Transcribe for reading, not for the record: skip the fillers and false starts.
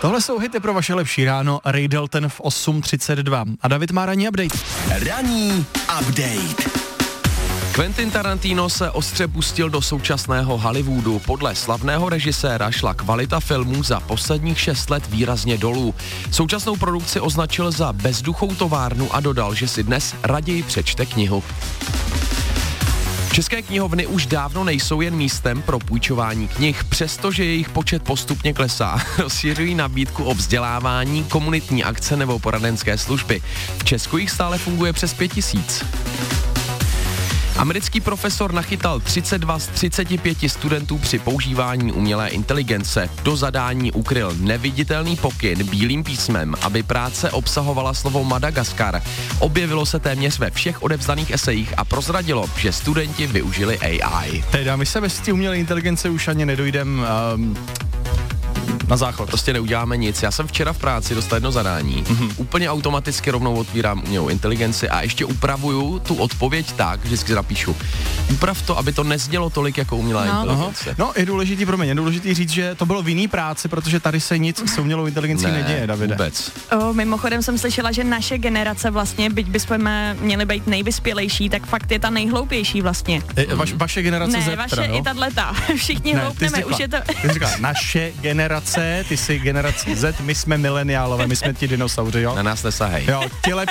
Tohle jsou hity pro vaše lepší ráno, Ray Dalton v 8:32 a David má ranní update. Ranní update. Quentin Tarantino se ostře pustil do současného Hollywoodu. Podle slavného režiséra šla kvalita filmů za posledních 6 let výrazně dolů. Současnou produkci označil za bezduchou továrnu a dodal, že si dnes raději přečte knihu. České knihovny už dávno nejsou jen místem pro půjčování knih, přestože jejich počet postupně klesá. Rozšiřují nabídku o vzdělávání, komunitní akce nebo poradenské služby. V Česku jich stále funguje přes 5000. Americký profesor nachytal 32 z 35 studentů při používání umělé inteligence. Do zadání ukryl neviditelný pokyn bílým písmem, aby práce obsahovala slovo Madagaskar. Objevilo se téměř ve všech odevzdaných esejích a prozradilo, že studenti využili AI. Teda my se bez té umělé inteligence už ani nedojdem na záchod. Prostě neuděláme nic. Já jsem včera v práci dostal jedno zadání. Úplně automaticky rovnou otvírám umělou inteligenci a ještě upravuju tu odpověď tak, že vždycky napíšu. Uprav to, aby to neznělo tolik jako umělá inteligence. No, je důležitý říct, že to bylo v jiný práci, protože tady se nic s umělou inteligencí neděje, Davide. Vůbec. Mimochodem jsem slyšela, že naše generace vlastně, byť bychom měli být nejvyspělejší, tak fakt je ta nejhloupější vlastně. Vaše generace ne, Z, vaše teda, no? i tato. Všichni hloupneme, už je to... Ty jsi říkala, naše generace, ty jsi generace Z, my jsme mileniálové, my jsme ti dinosauři, jo? Na nás nesahej. Jo, ti lepší